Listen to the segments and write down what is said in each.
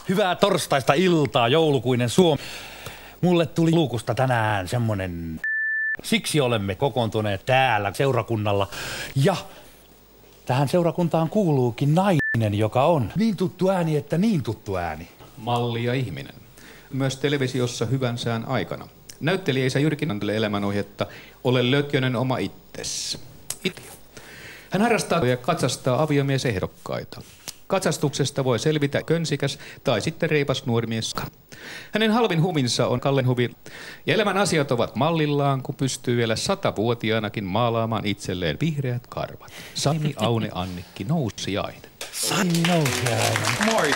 Hyvää torstaista iltaa, joulukuinen Suomi. Mulle tuli luukusta tänään semmonen... Siksi olemme kokoontuneet täällä seurakunnalla. Ja tähän seurakuntaan kuuluukin nainen, joka on niin tuttu ääni, että niin tuttu ääni. Malli ja ihminen. Myös televisiossa hyvän sään aikana. Näyttelijä isä Jyrki anteli elämänohjetta Ole lötjönen oma itsesi. Hän harrastaa ja katsastaa aviomiesehdokkaita. Katsastuksesta voi selvitä könsikäs tai sitten reipas nuori mies. Hänen halvin huvinsa on Kallen huvi. Ja elämän asiat ovat mallillaan, kun pystyy vielä 100-vuotiaanakin maalaamaan itselleen vihreät karvat. Sami Aune Annikki Nousiainen. Sami Nousiainen. Moi!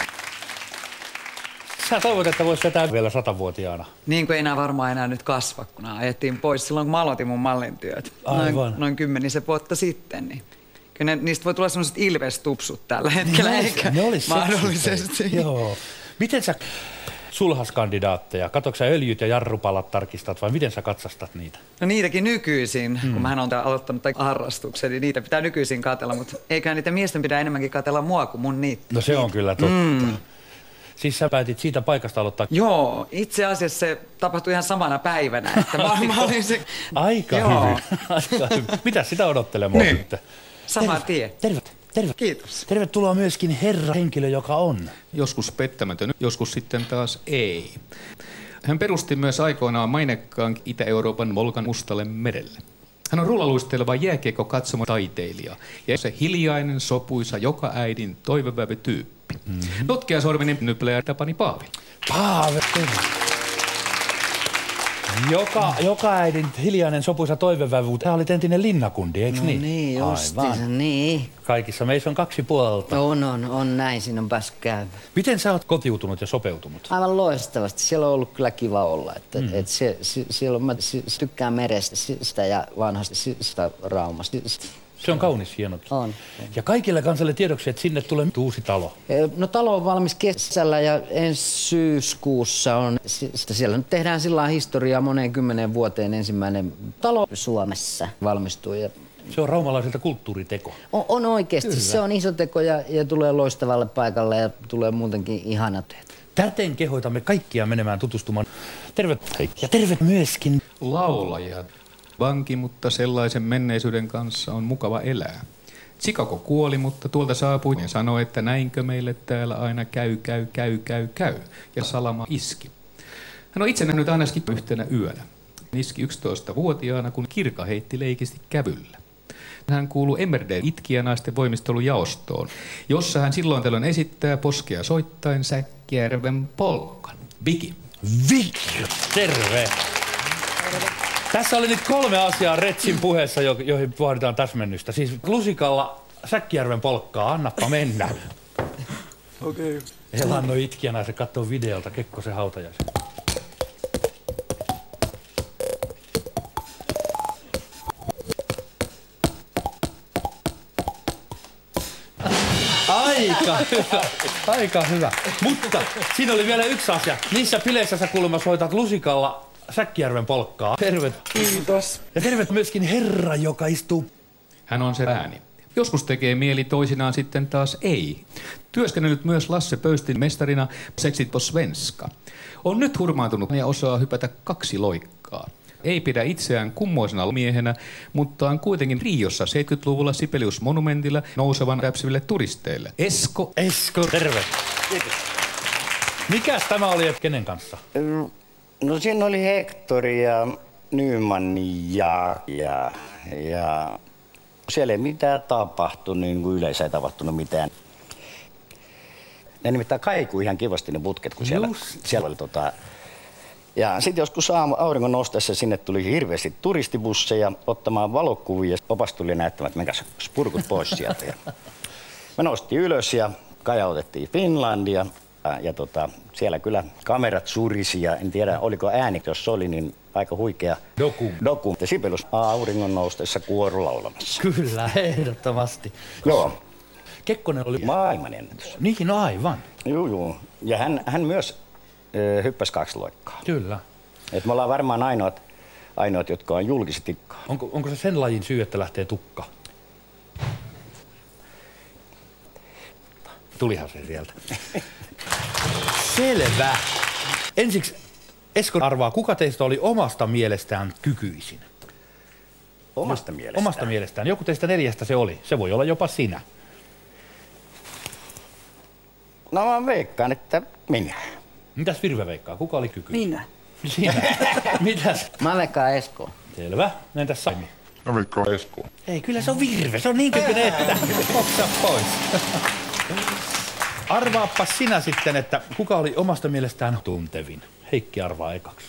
Sä toivot, että vois vetää vielä 100-vuotiaana. Niin kuin ei enää varmaan enää nyt kasva, kun ajettiin pois silloin, kun mä aloitin mun mallintyöt. Noin 10 vuotta sitten. Niin. Kyllä niistä voi tulla sellaiset ilvestupsut tällä hetkellä, eikä mahdollisesti. Joo. Miten sä sulhaskandidaatteja, katsoitko sä öljyt ja jarrupalat tarkistat vai miten sä katsastat niitä? No niitäkin nykyisin, kun mähän olen aloittanut harrastuksen, niin niitä pitää nykyisin katsella, mutta eiköhän niitä miesten pitää enemmänkin katsella mua kuin mun niitä. No se on kyllä totta. Siis sä päätit siitä paikasta aloittaa? Joo, itse asiassa se tapahtui ihan samana päivänä, että mä olin se... Aika hyvin. Mitäs sitä odottelee mua sitten? Sama tie. Terve. Kiitos. Tervetuloa myöskin herra henkilö, joka on. Joskus pettämätön, joskus sitten taas ei. Hän perusti myös aikoinaan mainekkaan Itä-Euroopan Volgan mustalle merelle. Hän on rullaluisteleva jääkiekko-katsomo taiteilija ja se hiljainen, sopuisa, joka äidin toivevävy tyyppi. Notkeasorminen nypleä Tapani Paavila. Paavila. Joka äidin hiljainen sopuisa toivevävy. Tämä oli entinen linnakundi, eikö niin? No niin, justiinsa, niin. Kaikissa meissä on 2 puolta. On näin, siinä on päässyt käymään. Miten sä oot kotiutunut ja sopeutunut? Aivan loistavasti. Siellä on ollut kyllä kiva olla. Siellä on, mä tykkään merestä sitä ja vanhasta sitä Raumasta. Se on kaunis, hieno. On. Ja kaikille kansalle tiedoksi, että sinne tulee uusi talo. No talo on valmis kesällä ja ensi syyskuussa on. Siellä nyt tehdään sillä historiaa moneen 10 vuoteen ensimmäinen talo Suomessa valmistuu. Ja se on raumalaisilta kulttuuriteko. On oikeasti. Kyllä. Se on iso teko ja tulee loistavalle paikalle ja tulee muutenkin ihanat. Täten kehoitamme kaikkia menemään tutustumaan. Terve. Ja terve myöskin laulajia. Vanki, mutta sellaisen menneisyyden kanssa on mukava elää. Chicago kuoli, mutta tuolta saapui ja sanoi, että näinkö meille täällä aina käy. Ja salama iski. Hän on itse nähnyt ainakin yhtenä yönä. Iski 11-vuotiaana, kun Kirka heitti leikisti kävyllä. Hän kuuluu Emmerdale itkijänaisten voimistelujaostoon, jossa hän silloin tällöin esittää poskea soittain Säkkijärven polkan. Viki. Viki, terve! Tässä oli nyt 3 asiaa Retsin puheessa, joihin vaaditaan täsmennystä. Siis lusikalla Säkkijärven polkkaa, annappa mennä. Okei. Elanno itkijänä, se katsoo videolta Kekkosen hautajaisen. Aika hyvä. Mutta siinä oli vielä yksi asia. Niissä bileissä sä kuulemma soitat lusikalla Säkkijärven polkkaa. Terve. Kiitos. Ja terve myöskin herra, joka istuu. Hän on se ääni. Joskus tekee mieli, toisinaan sitten taas ei. Työskennellyt myös Lasse Pöystin mestarina Sexit på svenska. On nyt hurmaantunut ja osaa hypätä 2 loikkaa. Ei pidä itseään kummoisena miehenä, mutta on kuitenkin Riossa 70-luvulla Sibelius-monumentilla nousevan räpsiville turisteille. Esko, terve. Kiitos. Mikäs tämä oli, kenen kanssa? No siinä oli Hector ja Nyman ja siellä ei mitään tapahtunut, niin kuin yleensä ei tapahtunut mitään. Ne nimittäin kaikui ihan kivasti ne putket, kun siellä oli Ja sitten joskus auringon nostaessa sinne tuli hirveästi turistibusseja ottamaan valokuvia. Opas tuli näyttämään, että menkää spurkut pois sieltä. Ja me noustiin ylös ja kajautettiin Finlandia. Ja siellä kyllä kamerat surisi ja en tiedä oliko ääni, jos oli, niin aika huikea doku. Ja Sibelius auringon noustessa kuoru laulamassa. Kyllä, ehdottomasti. Joo. Kekkonen oli maailmanennätys. Niin, no aivan. Joo. Ja hän myös hyppäsi 2 loikkaa. Kyllä. Et me ollaan varmaan ainoat, jotka on julkisesti tikkaa. Onko se sen lajin syy, että lähtee tukka? Tulihan se sieltä. Selvä. Ensiksi Esko arvaa, kuka teistä oli omasta mielestään kykyisin? Omasta mielestään? Omasta mielestään. Joku teistä 4 se oli. Se voi olla jopa sinä. No mä veikkaan, että minä. Mitäs Virve veikkaa? Kuka oli kykyisin? Minä. Sinä. Mitäs? Mä veikkaan Esko. Selvä. Entäs Saimi? Mä veikkaan Esko. Ei, kyllä se on Virve. Se on niin kykyinen, että oksa pois. Arvaappa sinä sitten, että kuka oli omasta mielestään tuntevin. Heikki arvaa ekaksi.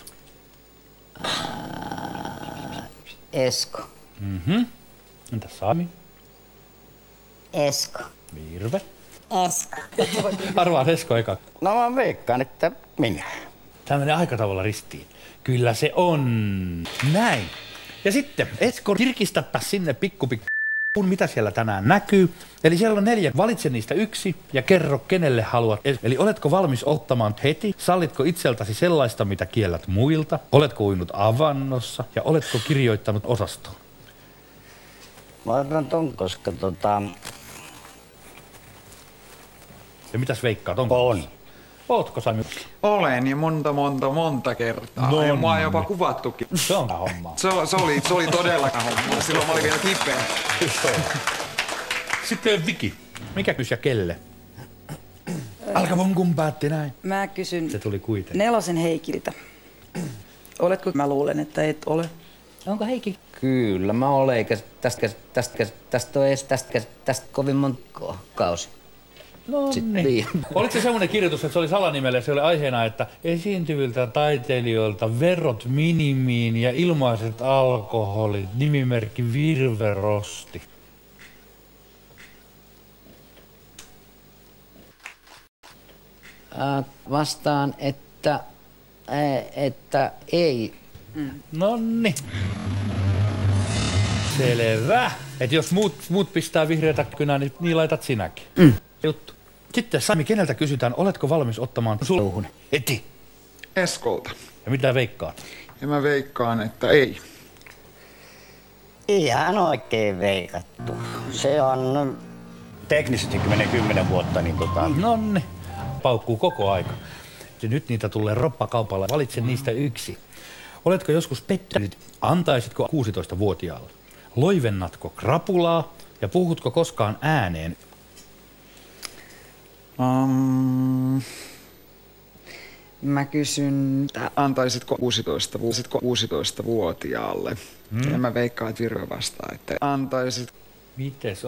Esko. Entäs Sami? Esko. Virve? Esko. Arvaa Esko ekaksi. No mä veikkaan, että minä. Tämä menee aika tavalla ristiin. Kyllä se on. Näin. Ja sitten Esko, kirkistäpä sinne mitä siellä tänään näkyy. Eli siellä on 4. Valitse niistä 1 ja kerro, kenelle haluat. Eli oletko valmis ottamaan heti? Sallitko itseltäsi sellaista, mitä kiellät muilta? Oletko uinut avannossa? Ja oletko kirjoittanut osastoon? Mä otan ton, koska Ja mitäs veikkaat? Onko? On. Ootko Sami? Olen ja monta kertaa. No Ja mua on niin. jopa kuvattukin. Se on hommaa. Se oli todella hommaa. Silloin mä olin vielä kipeä. Sitten Viki. Mikä kysy ja kelle? Alkavon päätti näin. Mä kysyn Se tuli kuitenkin. 4 Heikiltä. Oletko? Mä luulen, että et ole. Onko Heikki? Kyllä mä olen, eikä tästä kovin monta kausi. No niin. Oliko se semmoinen kirjoitus, että se oli salanimellä ja se oli aiheena, että esiintyviltä taiteilijoilta verot minimiin ja ilmaiset alkoholit, nimimerkki Virve Rosti. Vastaan, että ei. Nonni. Selvä. Et jos muut pistää vihreätä kynää, niin laitat sinäkin. Juttu. Sitten Sami, keneltä kysytään, oletko valmis ottamaan sulhun heti? Eskolta. Ja mitä veikkaat? Ja mä veikkaan, että ei. Ihan oikein veikattu. Se on teknisesti 10 vuotta, niin Nonni. Paukkuu koko aika. Ja nyt niitä tulee roppakaupalla. Valitse niistä 1. Oletko joskus pettänyt? Antaisitko 16-vuotiaalle? Loivennatko krapulaa? Ja puhutko koskaan ääneen? Mä kysyn, antaisitko 16-vuotiaalle? Ja mä veikkaan, että Virve vastaa, että antaisit. Mites